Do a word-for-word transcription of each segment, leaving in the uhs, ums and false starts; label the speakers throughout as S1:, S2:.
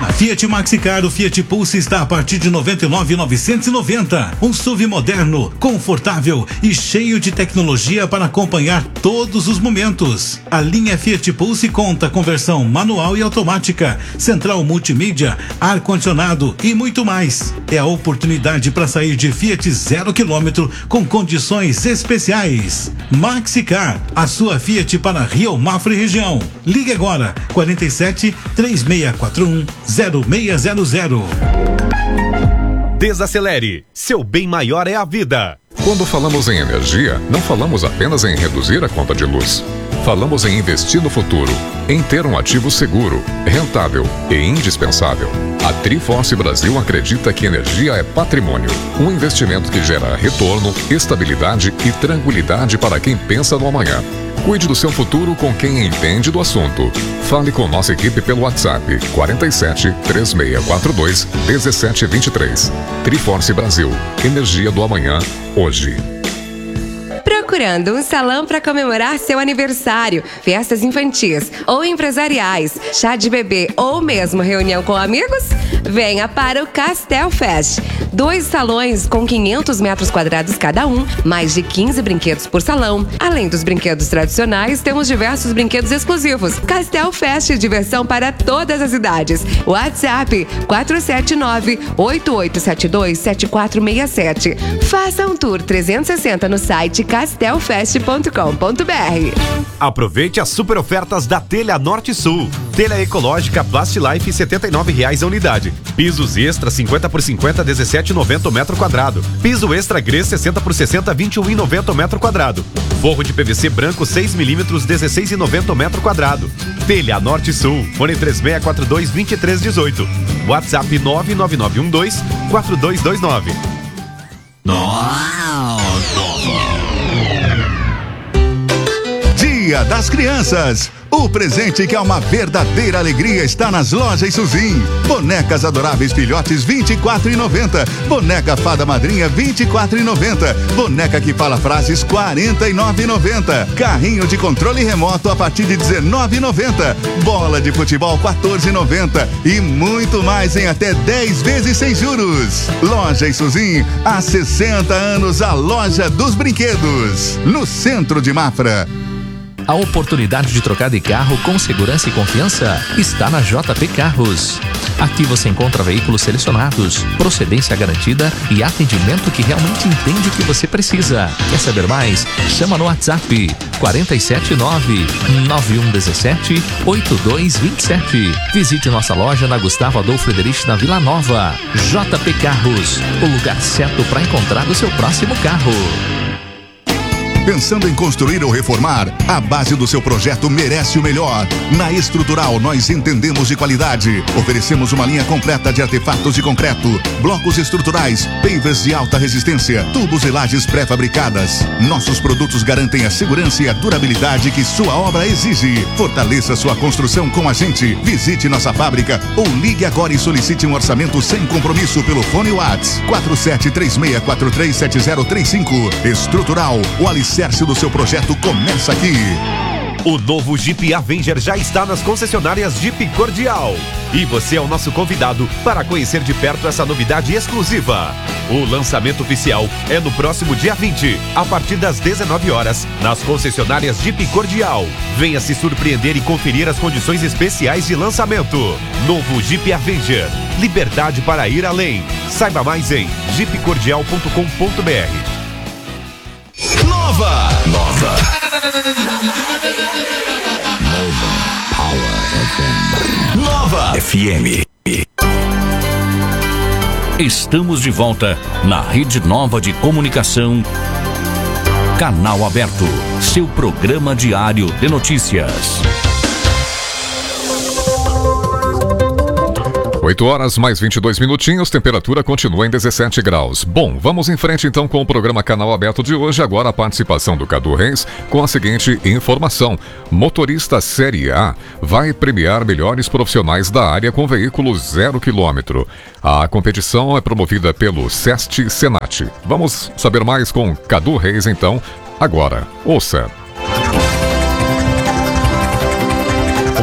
S1: Na Fiat Maxicar, o Fiat Pulse está a partir de noventa e nove mil novecentos e noventa. Um S U V moderno, confortável e cheio de tecnologia para acompanhar todos os momentos. A linha Fiat Pulse conta com versão manual e automática, central multimídia, ar-condicionado e muito mais. É a oportunidade para sair de Fiat zero quilômetro com condições especiais. Maxicar, a sua Fiat para Rio Mafra e região. Ligue agora, quarenta e sete, três seis quatro um, zero seis zero zero.
S2: Desacelere, seu bem maior é a vida.
S3: Quando falamos em energia, não falamos apenas em reduzir a conta de luz. Falamos em investir no futuro, em ter um ativo seguro, rentável e indispensável. A Triforce Brasil acredita que energia é patrimônio, um investimento que gera retorno, estabilidade e tranquilidade para quem pensa no amanhã. Cuide do seu futuro com quem entende do assunto. Fale com nossa equipe pelo WhatsApp quarenta e sete, três seis quatro dois, um sete dois três. Triforce Brasil, energia do amanhã, hoje.
S4: Procurando um salão para comemorar seu aniversário, festas infantis ou empresariais, chá de bebê ou mesmo reunião com amigos? Venha para o Castel Fest. Dois salões com quinhentos metros quadrados cada um, mais de quinze brinquedos por salão. Além dos brinquedos tradicionais, temos diversos brinquedos exclusivos. Castel Fest, diversão para todas as idades. WhatsApp quatro sete nove, oito oito sete dois, sete quatro seis sete. Faça um tour trezentos e sessenta no site castel fest ponto com ponto b r.
S2: Aproveite as super ofertas da Telha Norte Sul. Telha ecológica Plastilife, setenta e nove reais a unidade. Pisos extra cinquenta por cinquenta, dezessete reais e noventa centavos o metro quadrado. Piso extra Grê sessenta por sessenta, vinte e um reais e noventa centavos o metro quadrado. Forro de P V C branco seis milímetros, dezesseis reais e noventa centavos o metro quadrado. Telha Norte Sul. Fone três seis quatro dois, dois três um oito. WhatsApp nove nove nove um dois, quatro dois dois nove.
S5: Dia das Crianças. O presente que é uma verdadeira alegria está nas lojas Suzin. Bonecas adoráveis filhotes vinte e quatro reais e noventa centavos. Boneca fada madrinha vinte e quatro reais e noventa centavos. Boneca que fala frases quarenta e nove reais e noventa centavos. Carrinho de controle remoto a partir de dezenove reais e noventa centavos. Bola de futebol quatorze reais e noventa centavos. E muito mais em até dez vezes sem juros. Loja Suzin, há sessenta anos a loja dos brinquedos. No centro de Mafra.
S6: A oportunidade de trocar de carro com segurança e confiança está na J P Carros. Aqui você encontra veículos selecionados, procedência garantida e atendimento que realmente entende o que você precisa. Quer saber mais? Chama no WhatsApp quarenta e sete nove, nove um um sete, oito dois dois sete. Visite nossa loja na Gustavo Adolfo Frederich, na Vila Nova. J P Carros, o lugar certo para encontrar o seu próximo carro.
S5: Pensando em construir ou reformar? A base do seu projeto merece o melhor. Na Estrutural, nós entendemos de qualidade. Oferecemos uma linha completa de artefatos de concreto, blocos estruturais, pavers de alta resistência, tubos e lajes pré-fabricadas. Nossos produtos garantem a segurança e a durabilidade que sua obra exige. Fortaleça sua construção com a gente. Visite nossa fábrica ou ligue agora e solicite um orçamento sem compromisso pelo fone WhatsApp quatro sete três seis quatro três sete zero três cinco. Estrutural, o alicerce do seu projeto começa aqui.
S2: O novo Jeep Avenger já está nas concessionárias Jeep Cordial. E você é o nosso convidado para conhecer de perto essa novidade exclusiva. O lançamento oficial é no próximo dia vinte, a partir das dezenove horas, nas concessionárias Jeep Cordial. Venha se surpreender e conferir as condições especiais de lançamento. Novo Jeep Avenger. Liberdade para ir além. Saiba mais em jeep cordial ponto com ponto b r.
S5: Nova!
S7: Nova. Nova Power F M.
S5: Nova
S7: F M.
S8: Estamos de volta na Rede Nova de Comunicação. Canal Aberto, seu programa diário de notícias.
S3: oito horas mais vinte e dois minutinhos, temperatura continua em dezessete graus. Bom, vamos em frente então com o programa Canal Aberto de hoje. Agora a participação do Cadu Reis com a seguinte informação. Motorista Série A vai premiar melhores profissionais da área com veículo zero quilômetro. A competição é promovida pelo SEST Senat. Vamos saber mais com Cadu Reis então, agora. Ouça.
S6: Uma competição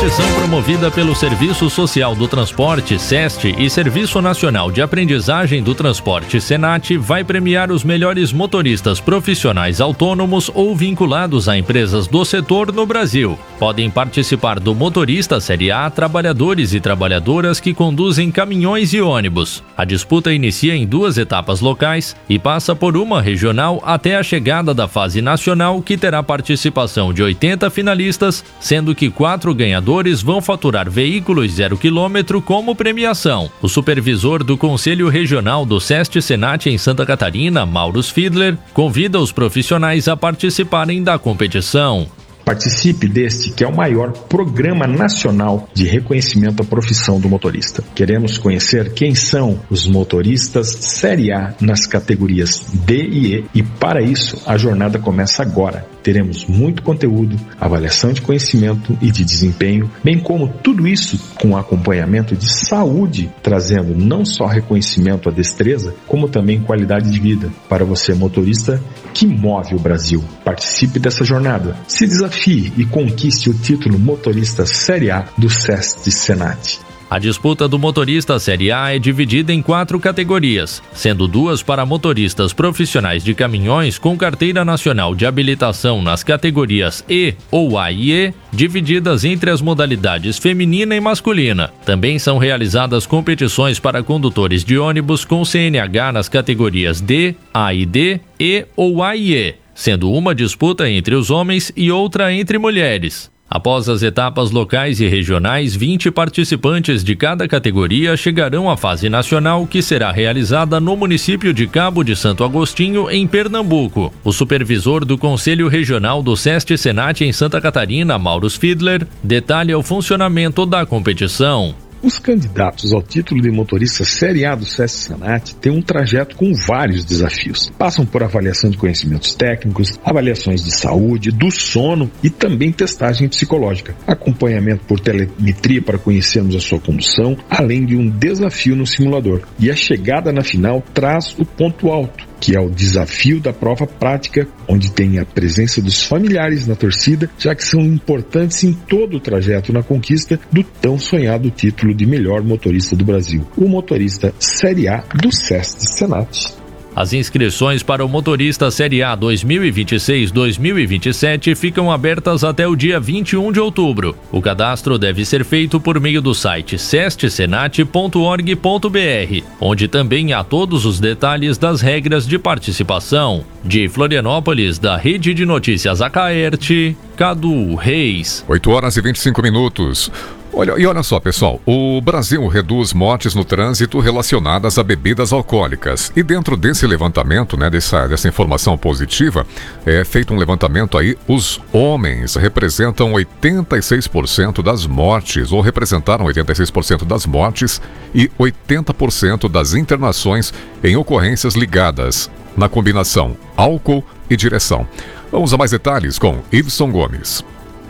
S6: competição promovida pelo Serviço Social do Transporte, SEST, e Serviço Nacional de Aprendizagem do Transporte, SENAT, vai premiar os melhores motoristas profissionais autônomos ou vinculados a empresas do setor no Brasil. Podem participar do Motorista Série A trabalhadores e trabalhadoras que conduzem caminhões e ônibus. A disputa inicia em duas etapas locais e passa por uma regional até a chegada da fase nacional, que terá participação de oitenta finalistas, sendo que quatro ganhadores vão faturar veículos zero quilômetro como premiação. O supervisor do Conselho Regional do SEST-Senat em Santa Catarina, Mauro Fiedler, convida os profissionais a participarem da competição.
S9: Participe deste, que é o maior programa nacional de reconhecimento à profissão do motorista. Queremos conhecer quem são os motoristas Série A nas categorias D e E, e para isso a jornada começa agora. Teremos muito conteúdo, avaliação de conhecimento e de desempenho, bem como tudo isso com acompanhamento de saúde, trazendo não só reconhecimento à destreza, como também qualidade de vida para você, motorista que move o Brasil. Participe dessa jornada, se desafie e conquiste o título Motorista Série A do SEST-Senat.
S6: A disputa do Motorista Série A é dividida em quatro categorias, sendo duas para motoristas profissionais de caminhões com carteira nacional de habilitação nas categorias E ou A e E, divididas entre as modalidades feminina e masculina. Também são realizadas competições para condutores de ônibus com C N H nas categorias D, A e D, E ou A e E, sendo uma disputa entre os homens e outra entre mulheres. Após as etapas locais e regionais, vinte participantes de cada categoria chegarão à fase nacional, que será realizada no município de Cabo de Santo Agostinho, em Pernambuco. O supervisor do Conselho Regional do SEST-Senat em Santa Catarina, Mauro Fiedler, detalha o funcionamento da competição.
S9: Os candidatos ao título de motorista Série A do SEST-Senat têm um trajeto com vários desafios. Passam por avaliação de conhecimentos técnicos, avaliações de saúde, do sono e também testagem psicológica, acompanhamento por telemetria para conhecermos a sua condução, além de um desafio no simulador. E a chegada na final traz o ponto alto, que é o desafio da prova prática, onde tem a presença dos familiares na torcida, já que são importantes em todo o trajeto na conquista do tão sonhado título de melhor motorista do Brasil, o Motorista Série A do SEST-Senat.
S6: As inscrições para o Motorista Série A dois mil e vinte e seis a dois mil e vinte e sete ficam abertas até o dia vinte e um de outubro. O cadastro deve ser feito por meio do site sest senat ponto org ponto br, onde também há todos os detalhes das regras de participação. De Florianópolis, da Rede de Notícias Acaerte, Cadu Reis.
S3: oito horas e vinte e cinco minutos. Olha, e olha só, pessoal, o Brasil reduz mortes no trânsito relacionadas a bebidas alcoólicas. E dentro desse levantamento, né, dessa, dessa informação positiva, é feito um levantamento aí, os homens representam oitenta e seis por cento das mortes, ou representaram oitenta e seis por cento das mortes e oitenta por cento das internações em ocorrências ligadas na combinação álcool e direção. Vamos a mais detalhes com Iveson Gomes.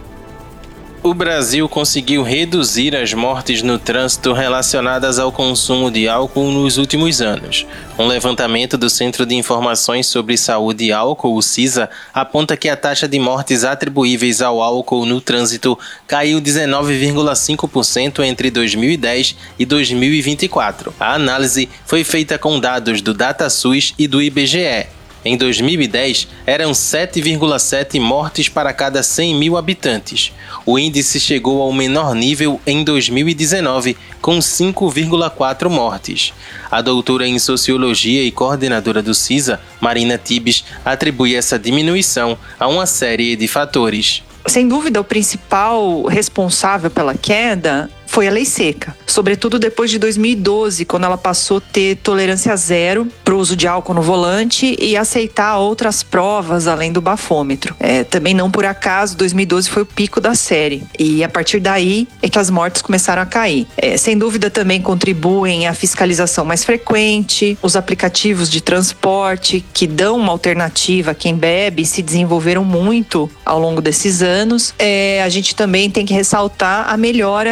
S10: O Brasil conseguiu reduzir as mortes no trânsito relacionadas ao consumo de álcool nos últimos anos. Um levantamento do Centro de Informações sobre Saúde e Álcool, o CISA, aponta que a taxa de mortes atribuíveis ao álcool no trânsito caiu dezenove vírgula cinco por cento entre dois mil e dez e dois mil e vinte e quatro. A análise foi feita com dados do DataSUS e do I B G E. Em dois mil e dez, eram sete vírgula sete mortes para cada cem mil habitantes. O índice chegou ao menor nível em dois mil e dezenove, com cinco vírgula quatro mortes. A doutora em Sociologia e coordenadora do CISA, Marina Tibes, atribui essa diminuição a uma série de fatores.
S11: Sem dúvida, o principal responsável pela queda foi a lei seca, sobretudo depois de dois mil e doze, quando ela passou a ter tolerância zero para o uso de álcool no volante e aceitar outras provas além do bafômetro. É, também não por acaso, dois mil e doze foi o pico da série, e a partir daí é que as mortes começaram a cair. É, sem dúvida também contribuem a fiscalização mais frequente, os aplicativos de transporte que dão uma alternativa a quem bebe se desenvolveram muito ao longo desses anos. É, a gente também tem que ressaltar a melhora do atendimento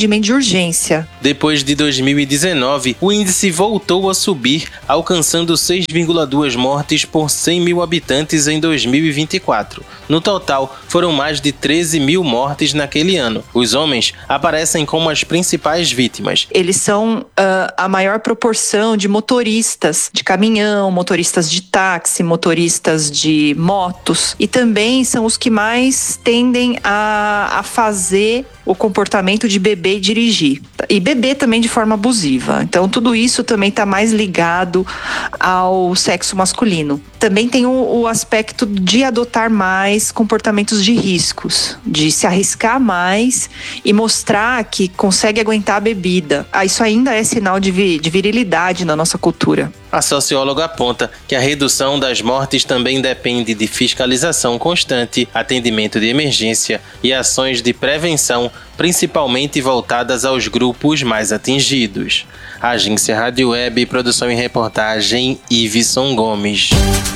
S11: atendimento de urgência.
S10: Depois de dois mil e dezenove, o índice voltou a subir, alcançando seis vírgula duas mortes por cem mil habitantes em dois mil e vinte e quatro. No total, foram mais de treze mil mortes naquele ano. Os homens aparecem como as principais vítimas.
S11: Eles são uh, a maior proporção de motoristas de caminhão, motoristas de táxi, motoristas de motos, e também são os que mais tendem a, a fazer o comportamento de beber e dirigir. E beber também de forma abusiva. Então, tudo isso também está mais ligado ao sexo masculino. Também tem o, o aspecto de adotar mais comportamentos de riscos, de se arriscar mais e mostrar que consegue aguentar a bebida. Ah, isso ainda é sinal de, vi, de virilidade na nossa cultura.
S10: A socióloga aponta que a redução das mortes também depende de fiscalização constante, atendimento de emergência e ações de prevenção, principalmente voltadas aos grupos mais atingidos. Agência Rádio Web, produção e reportagem, Iveson Gomes.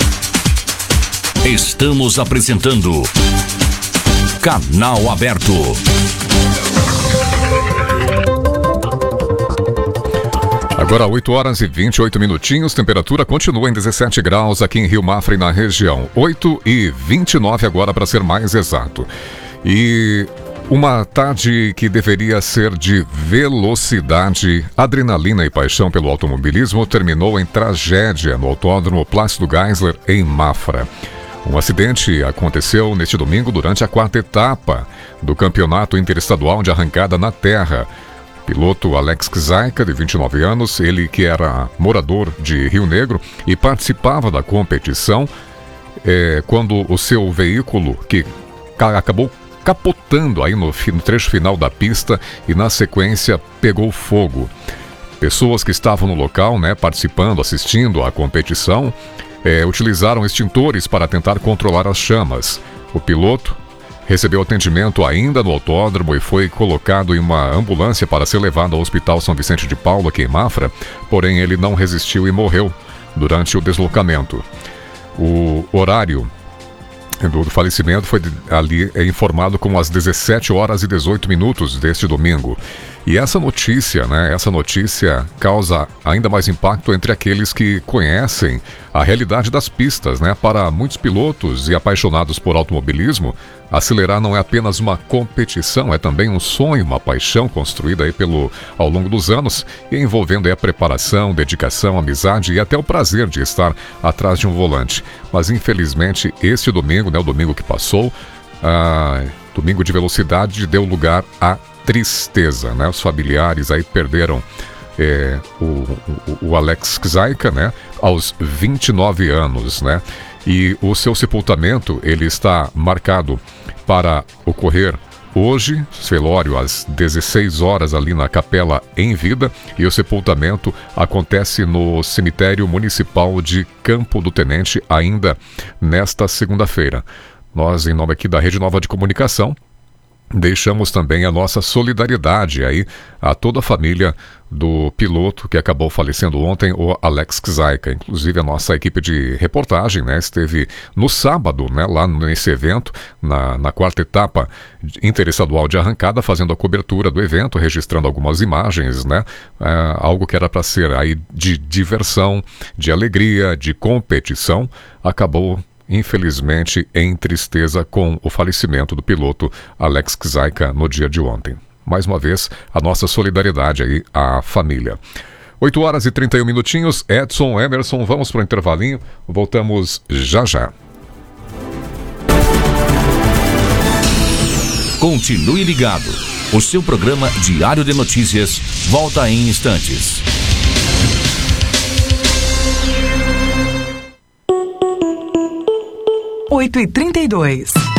S8: Estamos apresentando Canal Aberto.
S3: Agora oito horas e vinte e oito minutinhos, temperatura continua em dezessete graus aqui em Rio Mafra e na região. oito e vinte e nove agora, para ser mais exato. E uma tarde que deveria ser de velocidade, adrenalina e paixão pelo automobilismo terminou em tragédia no Autódromo Plácido Geisler, em Mafra. Um acidente aconteceu neste domingo durante a quarta etapa do Campeonato Interestadual de Arrancada na Terra. Piloto Alex Kzaika, de vinte e nove anos, ele que era morador de Rio Negro e participava da competição, é, quando o seu veículo, que ca- acabou capotando aí no, no trecho final da pista e na sequência pegou fogo. Pessoas que estavam no local, né, participando, assistindo à competição, é, utilizaram extintores para tentar controlar as chamas. O piloto recebeu atendimento ainda no autódromo e foi colocado em uma ambulância para ser levado ao Hospital São Vicente de Paulo, aqui em Mafra, porém ele não resistiu e morreu durante o deslocamento. O horário do falecimento foi ali é informado como às dezessete horas e dezoito minutos deste domingo. E essa notícia, né, essa notícia causa ainda mais impacto entre aqueles que conhecem a realidade das pistas, né? Para muitos pilotos e apaixonados por automobilismo, acelerar não é apenas uma competição, é também um sonho, uma paixão construída aí pelo, ao longo dos anos e envolvendo aí a preparação, dedicação, amizade e até o prazer de estar atrás de um volante. Mas infelizmente este domingo, né, o domingo que passou, ah, domingo de velocidade, deu lugar a tristeza, né? Os familiares aí perderam é, o, o, o Alex Kzaika, né? Aos vinte e nove anos, né? E o seu sepultamento, ele está marcado para ocorrer hoje, velório às dezesseis horas ali na Capela em Vida, e o sepultamento acontece no cemitério municipal de Campo do Tenente ainda nesta segunda-feira. Nós, em nome aqui da Rede Nova de Comunicação, deixamos também a nossa solidariedade aí a toda a família do piloto que acabou falecendo ontem, o Alex Kzaika. Inclusive a nossa equipe de reportagem, né, esteve no sábado, né, lá nesse evento, na, na quarta etapa interestadual de arrancada, fazendo a cobertura do evento, registrando algumas imagens, né, é, algo que era para ser aí de diversão, de alegria, de competição, acabou infelizmente em tristeza com o falecimento do piloto Alex Kzaika no dia de ontem. Mais uma vez, a nossa solidariedade aí à família. oito horas e trinta e um minutinhos, Edson, Emerson, vamos para o intervalinho, voltamos já já.
S8: Continue ligado, o seu programa Diário de Notícias volta em instantes.
S12: oito e trinta e dois.